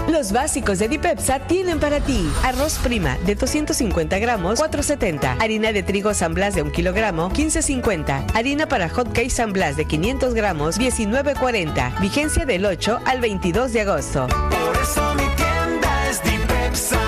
Los básicos de Dipepsa tienen para ti arroz prima de 250 gramos, $4.70. Harina de trigo San Blas de 1 kilogramo, $15.50. Harina para hot cake San Blas de 500 gramos, $19.40. Vigencia del 8 al 22 de agosto. Por eso mi tienda es Dipepsa.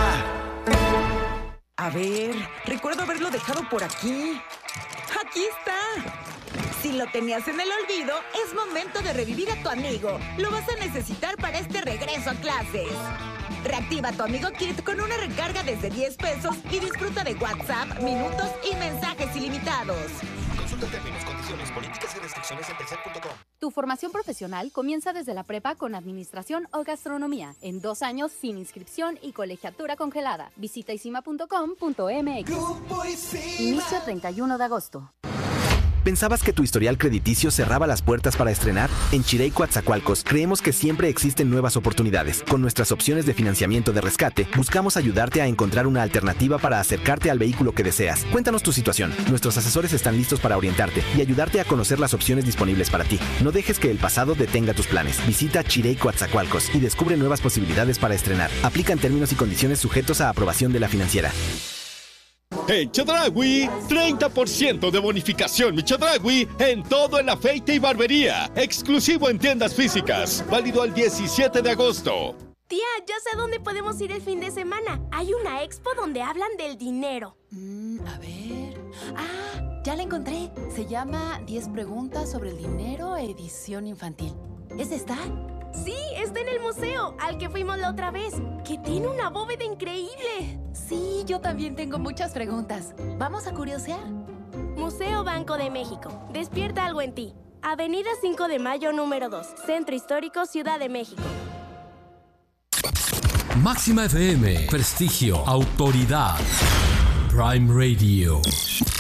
A ver, recuerdo haberlo dejado por aquí. ¡Aquí está! Si lo tenías en el olvido, es momento de revivir a tu amigo. Lo vas a necesitar para este regreso a clases. Reactiva tu Amigo Kit con una recarga desde 10 pesos y disfruta de WhatsApp, minutos y mensajes ilimitados. Consulta términos, condiciones, políticas y restricciones en telcel.com. Tu formación profesional comienza desde la prepa con administración o gastronomía. En 2 años sin inscripción y colegiatura congelada. Visita isima.com.mx. Inicio 31 de agosto. ¿Pensabas que tu historial crediticio cerraba las puertas para estrenar? En Chirey Coatzacoalcos creemos que siempre existen nuevas oportunidades. Con nuestras opciones de financiamiento de rescate, buscamos ayudarte a encontrar una alternativa para acercarte al vehículo que deseas. Cuéntanos tu situación. Nuestros asesores están listos para orientarte y ayudarte a conocer las opciones disponibles para ti. No dejes que el pasado detenga tus planes. Visita Chirey Coatzacoalcos y descubre nuevas posibilidades para estrenar. Aplican términos y condiciones sujetos a aprobación de la financiera. En Chedraui, 30% de bonificación mi Chedraui en todo el afeite y barbería. Exclusivo en tiendas físicas. Válido al 17 de agosto. Tía, ya sé a dónde podemos ir el fin de semana. Hay una expo donde hablan del dinero. A ver... Ah, ya la encontré. Se llama 10 preguntas sobre el dinero, edición infantil. ¿Es esta? Sí, está en el museo, al que fuimos la otra vez, que tiene una bóveda increíble. Sí, yo también tengo muchas preguntas. ¿Vamos a curiosear? Museo Banco de México. Despierta algo en ti. Avenida 5 de Mayo, número 2. Centro Histórico, Ciudad de México. Máxima FM. Prestigio. Autoridad. Prime Radio.